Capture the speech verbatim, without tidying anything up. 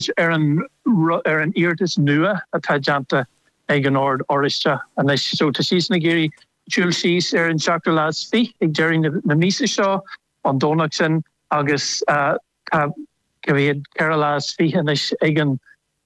ar an ar an iartas nua atá janta ag an ord oriste and is so tá sís na géirí túil sís ar an seachtar las fi ag deirí na mísa seo an dónach sin agus uh, ca bhíad ceara las fi and is ag an